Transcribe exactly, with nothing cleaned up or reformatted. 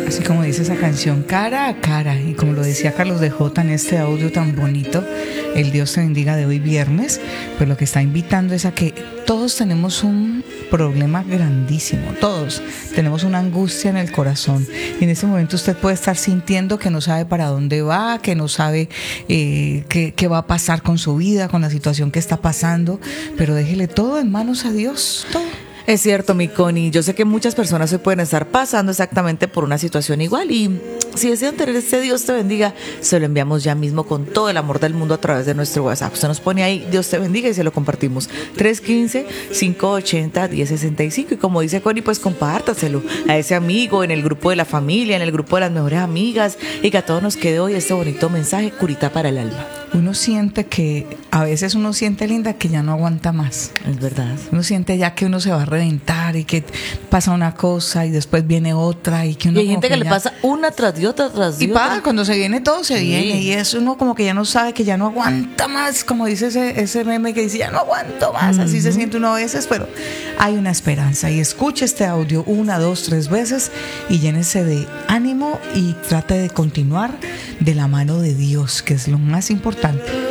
Así como dice esa canción, cara a cara. Y como lo decía Carlos de Jota en este audio tan bonito, el Dios te bendiga de hoy viernes, pues lo que está invitando es a que todos tenemos un problema grandísimo, todos tenemos una angustia en el corazón. Y en este momento usted puede estar sintiendo que no sabe para dónde va, que no sabe eh, qué, qué va a pasar con su vida, con la situación que está pasando, pero déjele todo en manos a Dios, todo. Es cierto, mi Connie. Yo sé que muchas personas se pueden estar pasando exactamente por una situación igual y si desean tener este Dios te bendiga, se lo enviamos ya mismo con todo el amor del mundo a través de nuestro WhatsApp. Usted nos pone ahí, Dios te bendiga y se lo compartimos. tres uno cinco, cinco ocho cero, uno cero seis cinco y como dice Connie, pues compártaselo a ese amigo, en el grupo de la familia, en el grupo de las mejores amigas y que a todos nos quede hoy este bonito mensaje, curita para el alma. Uno siente que, a veces uno siente, Linda, que ya no aguanta más. Es verdad. Uno siente ya que uno se va a reventar y que pasa una cosa y después viene otra y que uno... Y hay gente que, que le ya... pasa una tras de otra, tras de y otra. para, cuando se viene todo se sí. viene y es uno como que ya no sabe, que ya no aguanta más, como dice ese, ese meme que dice, ya no aguanto más, uh-huh. Así se siente uno a veces, pero hay una esperanza y escuche este audio una, dos, tres veces y llénese de ánimo y trate de continuar de la mano de Dios, que es lo más importante.